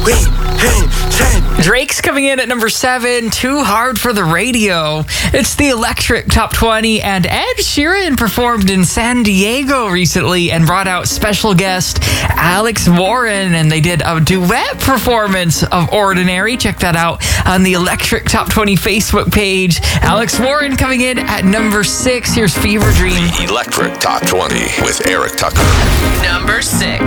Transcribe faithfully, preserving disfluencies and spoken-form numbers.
we ain't changed. Drake's coming in at number seven, Too Hard for the Radio. It's the Electric Top twenty, and Ed Sheeran performed in San Diego recently and brought out special guest Alex Warren, and they did a duet performance of Ordinary. Check that out on the Electric Top twenty Facebook page. Alex Warren coming in at number six. Here's Fever Dream. The Electric Top twenty with Eric Tucker. Number six.